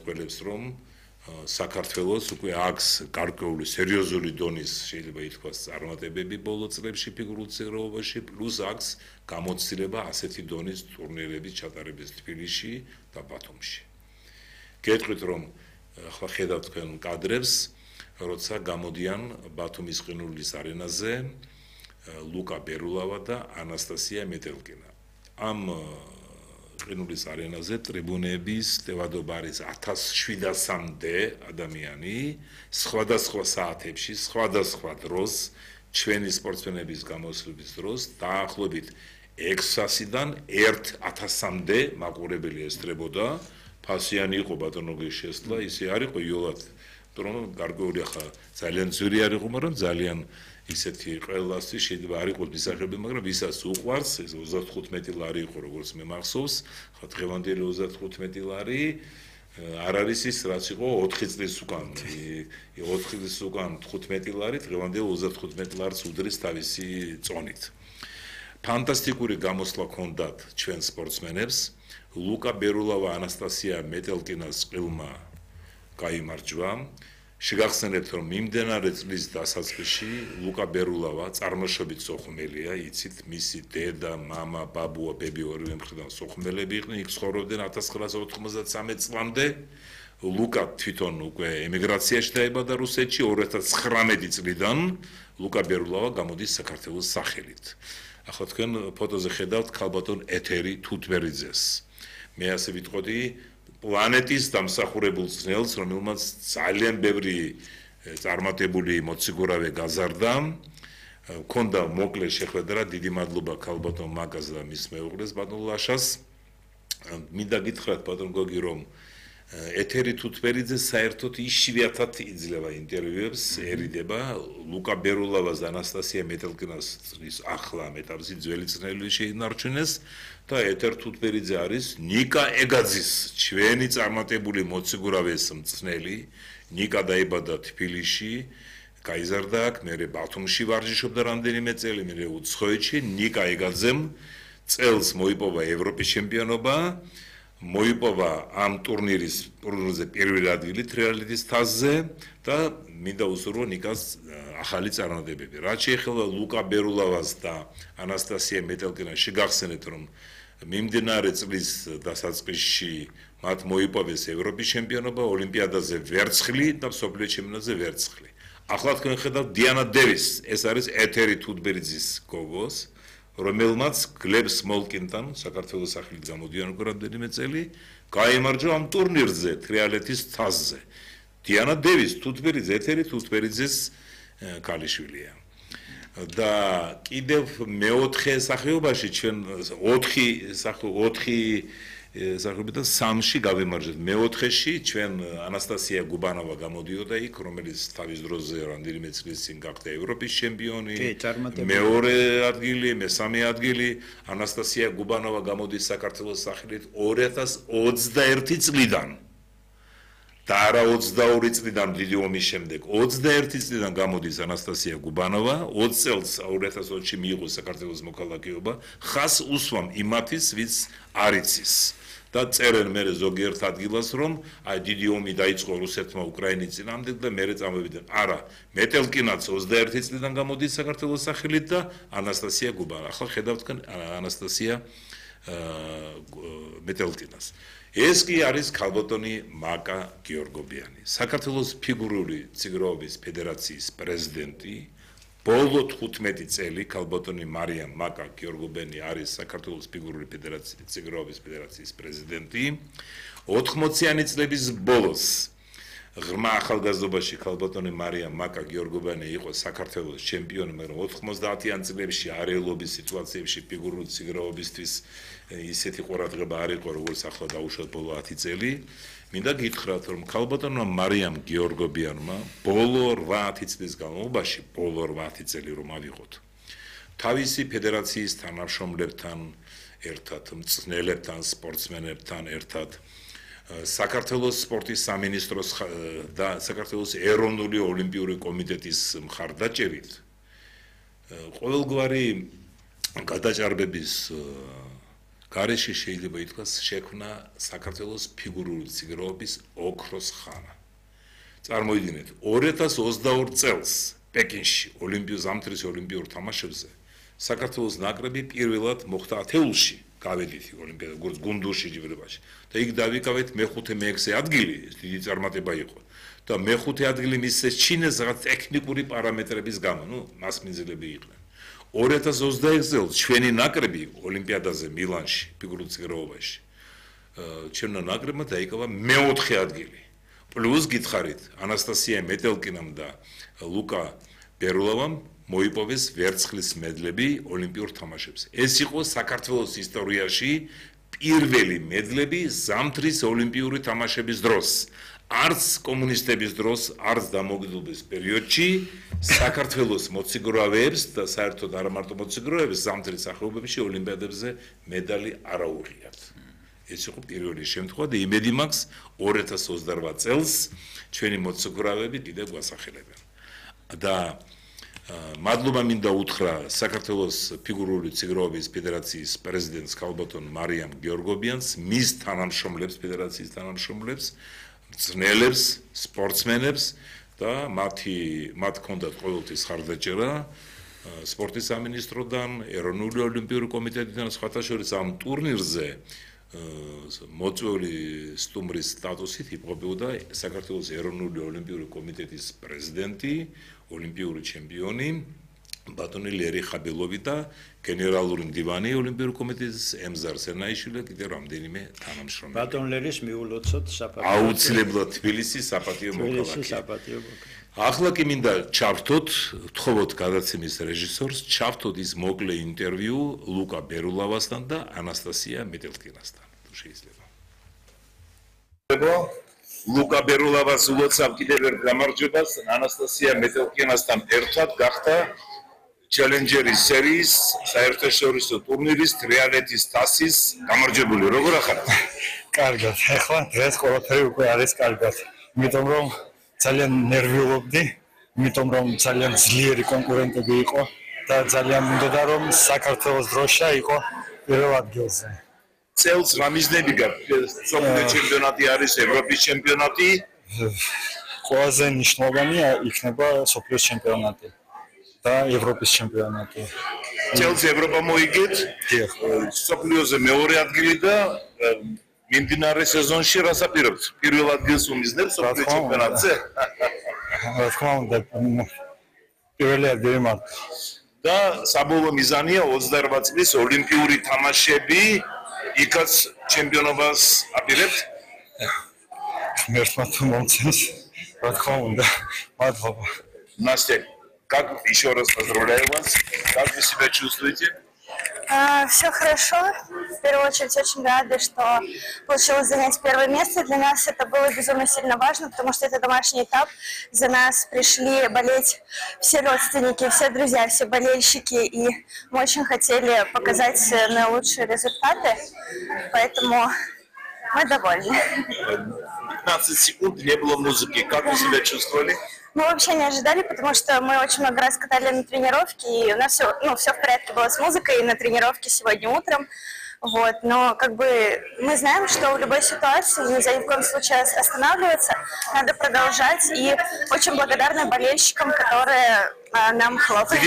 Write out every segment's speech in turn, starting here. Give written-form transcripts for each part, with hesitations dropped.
მეტყველებს, რომ საქართველოს უკვე აქვს გარკვეული სერიოზული დონის შეიძლება ითქვას წარმატებები ბოლო წლებში ფიგურულ ცეკვებაში, პლუს აქვს გამოცდილება ასეთი დონის ტურნირების ჩატარების თბილისში და ბათუმში. გეტყვით, რომ ახლა ხედავთ თქვენ კადრებს, როცა გამოდიან ბათუმის ყინულის არენაზე ლუკა ბერულავა და ანასტასია მეტელკინა. ამ ყინულის არენაზე ტრიბუნების ტევადობა არის 1700-მდე ადამიანი, სხვადასხვა საათებში, სხვადასხვა დროს, ჩვენი სპორტსმენების გამოსვლების დროს, დაახლოებით 600-დან 1000-მდე მაყურებელი ესწრებოდა. ფასიანი იყო ბატონო გეშესლა, ისე არ იყო იოლად, რომ გარკვეული ახლა ძალიან ძვირი არ იყო, მაგრამ ძალიან ისეთი ყველასთვის შეიძლება არ იყოს მისაღები, მაგრამ ვისაც უყვარს, ეს 35 ლარი იყო, როგორც მე მახსოვს, ხა დღევანდელი 35 ლარი არ არის ის, რაც იყო 4 წლის უკან. 4 წლის უკან 15 ლარი, დღევანდელი 35 ლარს უდრის თავისი წონით. ფანტასტიკური გამოსვლა ჰქონდათ ჩვენ სპორტსმენებს. ლუკა ბერულავა ანასტასია მეტელკინას ყილმა გაიმარჯვა. შეგახსენებთ, რომ მიმდებარე წლის დასაწყისში ლუკა ბერულავა წარმოშობით სოხუმელია, იცით, მისი დედა, მამა, ბაბუა, ბები ორივე მხრიდან სოხუმელები იყვნენ, იქ ცხოვრობდნენ 1993 წლამდე. ლუკა თვითონ უკვე ემიგრაციაში დაიბადა რუსეთში 2019 წლიდან ლუკა ბერულავა გამოდის საქართველოს სახელით. ახლა თქვენ ფოტოზე ხედავთ ქალბატონ ეთერი თუთბერიძეს. მე ასე ვიტყოდი პლანეტის დამსახურებულ ძნელს, რომელმაც ძალიან ბევრი წარმატებული მოციქურავე გაზარდა. ქონდა მოკლე შეხვედრა, დიდი მადლობა ქალბატონ მაკას და მის მეუღლეს ბატონ ლაშას. მინდა გითხრათ ბატონ გოგი, რომ ეთერი თუთბერიძე საერთოდ იშვიათად იძლევა ინტერვიუებს, ერიდება ლუკა ბერულავას და ანასტასია მეტელკინას ახლა მეტაბზი ძველი წნელი შეინარჩუნეს და ეთერ თუთბერიძე არის ნიკა ეგაძის ჩვენი წარმატებული მოციქურავეს მწნელი. ნიკა დაიბადა თბილისში, გაიზარდა აქ, მერე ბათუმში ვარჯიშობდა რამდენიმე წელი, მერე უცხოეთში. ნიკა ეგაძემ წელს მოიპოვა ევროპის ჩემპიონობა. მოიპოვა ამ ტურნირზე პირველი ადგილი ტრიალეთის თასზე და მინდა უსურვო ნიკას ახალი წარმატებები. რაც შეეხება ლუკა ბერულავას და ანასტასია მეტელკინას, შეგახსენეთ, რომ მიმდინარე წლის დასაწყისში მათ მოიპოვეს ევროპის ჩემპიონობა, ოლიმპიადაზე ვერცხლი და მსოფლიო ჩემპიონატზე ვერცხლი. ახლა თქვენ ხედავთ დიანა დევის, ეს არის ეთერი თუთბერიძის გოგოს, რომელმაც გლებ სმოლკინთან საქართველოს სახელით გამოდიან უკვე რამდენიმე წელი, გაიმარჯვა ამ ტურნირზე ტრიალეთის თასზე. დიანა დევის თუთბერიძე ეთერი თუთბერიძეს ქალიშვილია. და კიდევ მეოთხე სახეობაში ჩვენ 4 სახეობიდან 3-ში გავიმარჯვეთ. მეოთხეში ჩვენ ანასტასია გუბანოვა გამოდიოდა იქ, რომელიც თავის დროზე რამდენიმე წლის წინ გახდა ევროპის ჩემპიონი. მეორე ადგილი, მესამე ადგილი. ანასტასია გუბანოვა გამოდის საქართველოს სახელით 2021 წლიდან. და არა 22 წლიდან დიდი ომის შემდეგ, 21 წლიდან გამოდის ანასტასია გუბანოვა, 20 წელს 2020-ში მიიღო საქართველოს მოქალაქეობა, ხას უსვამ იმათის, ვინც არ იცის. და წერენ მერე ზოგიერთ ადგილას, რომ აი დიდი ომი დაიწყო რუსეთმა უკრაინის წინააღმდეგ და მერე წამოვიდნენ. არა, მეტელკინაც 21 წლიდან გამოდის საქართველოს სახელით და ანასტასია გუბანოვა. ახლა ხედავთ ანასტასია მეტელკინას. ეს კი არის ქალბატონი მაკა გიორგობიანი, საქართველოს ფიგურული ციგროების ფედერაციის პრეზიდენტი. ბოლო 15 წელი ქალბატონი მარიამ მაკა გიორგობიანი არის საქართველოს ფიგურული ციგროების ფედერაციის პრეზიდენტი. 80-იანი წლების ბოლოს ღრმა ახალგაზრდობაში ქალბატონი მარიამ მაკა გიორგობიანი იყო საქართველოს ჩემპიონი, მაგრამ 90-იან წლებში არეულობის სიტუაციებში ფიგურული ციგროებისთვის ისეთი ყურადღება არ იყო, როგორც ახლა დაუშვათ ბოლო 10 წელი. მინდა გითხრათ, რომ ქალბატონმა მარიამ გიორგობიანმა ბოლო 8 წლის განმავლობაში, ბოლო 8 წელი რომ ავიღოთ, თავისი ფედერაციის თანამშრომლებთან ერთად, მწვრთნელებთან, სპორტსმენებთან ერთად, საქართველოს სპორტის სამინისტროს და საქართველოს ეროვნული ოლიმპიური კომიტეტის მხარდაჭერით ყოველგვარი გადაჭარბების გარეშე შეიძლება ითქვას შექმნა საქართველოს ფიგურული ციკლობის ოქროს ხანა. წარმოიდგინეთ 2022 წელს პეკინში ოლიმპიურ ზამთრის ოლიმპიურ თამაშებზე საქართველოს ნაკრები პირველად მოხვდა ათეულში გავედით ოლიმპიადა როგორც გუნდურში ჯიბრებაში და იქ დავიკავეთ მეხუთე მეექვსე ადგილი ეს დიდი წარმატება იყო და მეხუთე ადგილი მისცეს ჩინეს რაღაც ტექნიკური პარამეტრების გამო მასმინძლები იყვნენ 2026 წელს ჩვენი ნაკრები ოლიმპიადაზე მილანში ფიგურულ ციკლობაში ჩვენო ნაკრებმა დაიკავა მეოთხე ადგილი პლუს გითხარით ანასტასია მეტელკინამ და ლუკა ბერულოვამ მოიპოვეს ვერცხლის მედლები ოლიმპიურ თამაშებზე. ეს იყო საქართველოს ისტორიაში პირველი მედლები ზამთრის ოლიმპიური თამაშების დროს. არც კომუნისტების დროს, არც დამოუკიდებლობის პერიოდში საქართველოს მოციგრავეებს და საერთოდ არა მარტო მოციგრავეებს ზამთრის სახეობებში ოლიმპიადებზე მედალი არ აუღიათ. ეს იყო პირველი შემთხვევა და იმედი მაქვს 2028 წელს ჩვენი მოციგრავეები კიდევ გვასახელებენ. და მადლობა მინდა უთხრა საქართველოს ფიგურული ციკლობის ფედერაციის პრეზიდენტს ქალბატონ მარიამ გიორგობიანს, მის თანამშრომლებს, ფედერაციის თანამშრომლებს, მწვრთნელებს, სპორტსმენებს და მათ ჰქონდათ ყოველთვის ხარდაჭერა სპორტის სამინისტროდან, ეროვნული ოლიმპიური კომიტეტიდან, სხვათა შორის ამ ტურნირზე მოწვეული სტუმრის სტატუსით იმყოფებოდა საქართველოს ეროვნული ოლიმპიური კომიტეტის პრეზიდენტი, ოლიმპიური ჩემპიონი ბატონი ლერი ხაბილოვი და გენერალური მდივანი ოლიმპიური კომიტეტის ემზარ სერნაიშვილი კიდე რამდენიმე თანამშრომელი. ბატონ ლერის მიულოცოთ საპატიო. აუცილებლად თბილისის საპატიო მოქალაქე. ახლა კი მინდა ჩავთოთ, ვთხოვოთ გადაცემის რეჟისორს, ჩავთოთ ის მოკლე ინტერვიუ ლუკა ბერულოვასთან და ანასტასია მეტელკინასთან. თუ შეიძლება. ლუკა ბერულოვას ულოცავ კიდევ ერთ გამარჯვებას ანასტასია მეტელკინასთან ერთად გახდა ჩელენჯერის სერიის საერთაშორისო ტურნირის ტრიალეთის თასის გამარჯვებული. როგორ ახართ? კარგად. ახლა დღეს ყველაფერი უკვე არის კარგად. იმიტომ რომ ძალიან ნერვიულობდი, იმიტომ რომ ძალიან ძლიერი კონკურენტები იყო და ძალიან მინდოდა რომ საქართველოს დროშა იყო პირველ ადგილზე. წელს რა მიზნები გაქვთ? მსოფლიო ჩემპიონატი არის, ევროპის ჩემპიონატი. ყველაზე მნიშვნელოვანია იქნება მსოფლიო ჩემპიონატი და ევროპის ჩემპიონატი. წელს ევროპა მოიგეთ, მსოფლიოზე მეორე ადგილი და მიმდინარე სეზონში რას აპირებთ? პირველ ადგილს უმიზნებთ მსოფლიო ჩემპიონატზე? რა თქმა უნდა, პირველი ადგილი მაქვს. და საბოლოო მიზანია 28 წლის ოლიმპიური თამაშები. იქაც ჩემპიონობას აპირებთ? ღმერთმა თუ მომცემს, რა თქმა უნდა, მადლობა. Настя, как еще раз поздравляю вас? Как вы себя чувствуете? Все хорошо. В первую очередь очень рада, что получилось занять первое место. Для нас это было безумно сильно важно, потому что это домашний этап. За нас пришли болеть все родственники, все друзья, все болельщики. И мы очень хотели показать наилучшие результаты. Поэтому мы довольны. 15 секунд не было музыки. Как вы себя чувствовали? Мы вообще не ожидали, потому что мы очень много раз катали на тренировке, и у нас все в порядке было с музыкой и на тренировке сегодня утром. Вот. Но как бы мы знаем, что в любой ситуации нельзя ни в коем случае останавливаться, надо продолжать, и очень благодарны болельщикам, которые нам хлопают.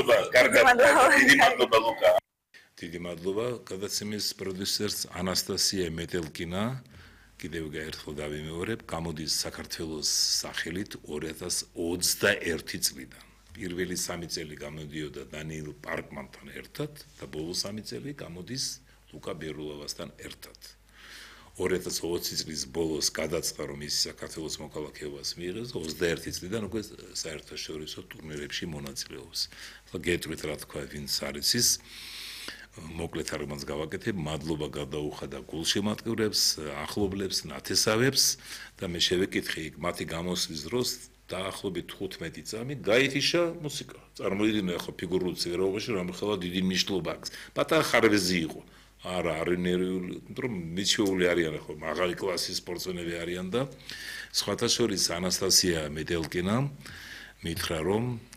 დიდი მადლობა გადაცემის პროდიუსერს ანასტასია მეტელკინა. კიდევ ერთხელ დავიმეორებ, გამოდის საქართველოს სახელით 2021 წლიდან. პირველი 3 წელი გამოდიოდა დანიელ პარკმანთან ერთად და ბოლო 3 წელი გამოდის ლუკა ბერულოვასთან ერთად. 2020 წლის ბოლოს გადაწყდა, რომ ის საქართველოს მოქალაქეობას მიიღებს, 21 წლიდან უკვე საერთაშორისო ტურნირებში მონაწილეობს. ახლა გეტყვით რა თქვა ვინც არის ის მოკლედ არგმანს გავაკეთებ, მადლობა გადაუხადა გულშემატკივრებს, ახლობლებს, ნათესავებს და მე შევეკითხე იქ მათი გამოსვლის დროს დაახლოებით 15 წამი გაითიშა მუსიკა. წარმოიდგინე ახლა ფიგურულ ციკლობაში რომ ხელა დიდი მნიშვნელობა აქვს. პატარა ხარვეზი იყო. არა, არენერიული, რომ მიჩვეული არიან ახლა მაღალი კლასის სპორტსმენები არიან და სხვათა შორის ანასტასია მეტელკინა მითხრა რომ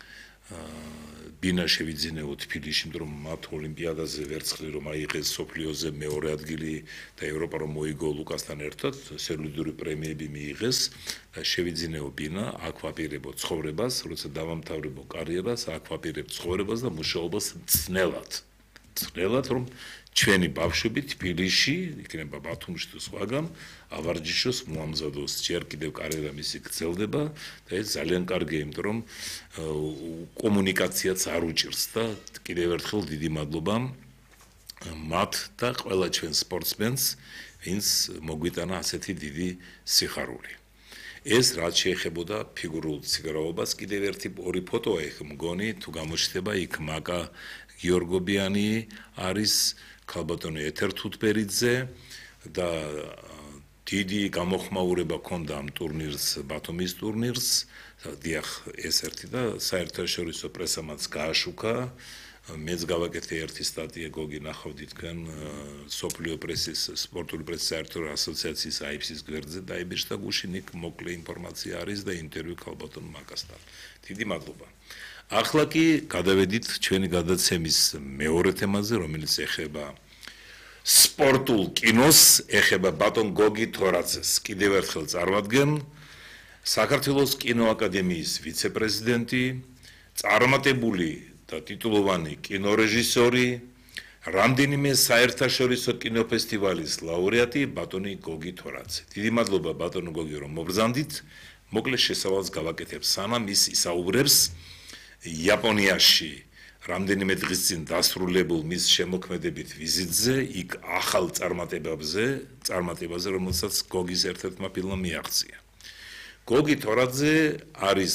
ბინა შევიძინეო თბილისში, იმიტომ რომ მათ ოლიმპიადაზე ვერცხლი რომ აიღეს სოფლიოზე მეორე ადგილი და ევროპა რომ მოიგო ლუკასთან ერთად, სერვიდური პრემიები მიიღეს და შევიძინეო ბინა, აქ ვაპირებო ცხოვრებას, როცა დავამთავრებო კარიერას, აქ ვაპირებ ცხოვრებას და მუშაობას მწნელად, რომ ჩვენი ბავშვები თბილისში, იქნება ბათუმში თუ სხვაგან, ავარჯიშოს მოამზადოს, ჯერ კიდევ კარიერა მისი გრძელდება და ეს ძალიან კარგია, იმიტომ რომ კომუნიკაციაც არ უჭირს და კიდევ ერთხელ დიდი მადლობა მათ და ყველა ჩვენ სპორტსმენს, ვინც მოგვიტანა ასეთი დიდი სიხარული. ეს რაც შეეხებოდა ფიგურულ სიგრაობას, კიდევ ორი ფოტოა იქ მგონი, თუ გამოჩნდება იქ მაკა გიორგობიანი არის ქალბატონი ეთერ თუთბერიძე და დიდი გამოხმაურება ჰქონდა ამ ტურნირს, ბათუმის ტურნირს, დიახ, ეს ერთი და საერთაშორისო პრესამაც გააშუქა. მეც გავაკეთე ერთი სტატია გოგი ნახავდი თქვენ სოფლიო პრესის, სპორტული პრესის საერთო ასოციაციის AIPS-ის გვერდზე დაიბეჭდა გუშინ იქ მოკლე ინფორმაცია არის და ინტერვიუ ქალბატონ მაკასთან. დიდი მადლობა. ახლა კი გადავედით ჩვენი გადაცემის მეორე თემაზე, რომელიც ეხება სპორტულ კინოს, ეხება ბატონ გოგი თორაძეს. კიდევ ერთხელ წარმატგენ საქართველოს კინოაკადემიის ვიცე-პრეზიდენტი, წარმატებული და ტიტულოვანი კინორეჟისორი, რამდენიმე საერთაშორისო კინოფესტივალის ლაურეატი ბატონი გოგი თორაძე. დიდი მადლობა ბატონო გოგი რომ მოგბრძანდით. მოკლე შესავალს გავაკეთებ სანამ ის ისაუბრებს იაპონიაში რამდენიმე დღის წინ დასრულებულ მის შემოქმედებით ვიზიტზე, იქ ახალ წარმატებაზე, რომელსაც გოგის ერთ-ერთმა ფილმმა მიაღწია. გოგი თორაძე არის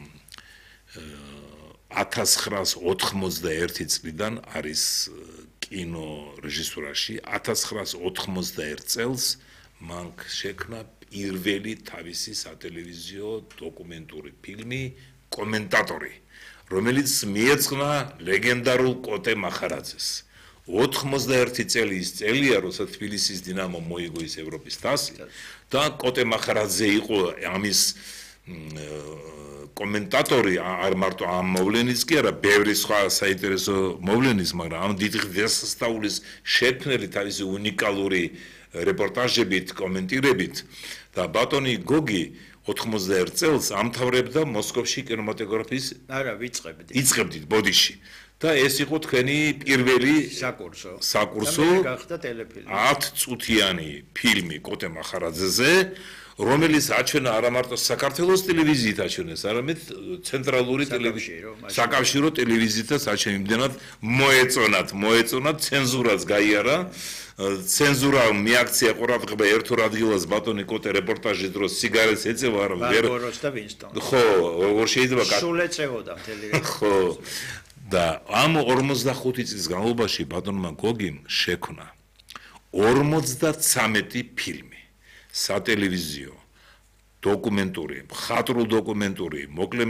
1991 წლიდან არის კინო რეჟისურაში, 1991 წელს მან შექმნა პირველი თავისი სატელევიზიო დოკუმენტური ფილმი კომენტატორი, რომელიც მიეძღვნა ლეგენდარულ კოტე მახარაძეს. 91 წელი ის წელია, როცა თბილისის დინამო მოიგო ის ევროპის თასი და კოტე მახარაძე იყო ამის კომენტატორი, არ მარტო ამ მოვლენის კი არა, ბევრი სხვა საინტერესო მოვლენის, მაგრამ ამ დიდი დღესასწაულის შექმნელი თავისი უნიკალური რეპორტაჟებით, კომენტირებით და ბატონი გოგი 91 წელს ამთავრებდა მოსკოვში კინემატოგრაფის იწყებდით ბოდიში და ეს იყო თქვენი პირველი საკურსო გახდა ტელეფილმი 10 წუთიანი ფილმი კოტე მახარაძეზე, რომელიც აჩვენა არა მარტო საქართველოს ტელევიზიით აჩვენეს, არამედ ცენტრალური საკავშირო ტელევიზიითაც აჩვენა. იმდენად მოეწონათ, ცენზურაც გაიარა. ცენზურა მიაქცია ყურადღება ერთ-ორ ადგილას ბატონი კოტე რეპორტაჟის დროს სიგარეტს ეწევა, არა ბარბაროს და ვინსტონი. ხო, როგორ შეიძლება სულ ეწეოდა მთელი ხო. და ამ 45 წლის განმავლობაში ბატონმა გოგიმ შექმნა 53 ფილმი, სატელევიზიო, დოკუმენტური, მხატვრულ დოკუმენტური, მოკლე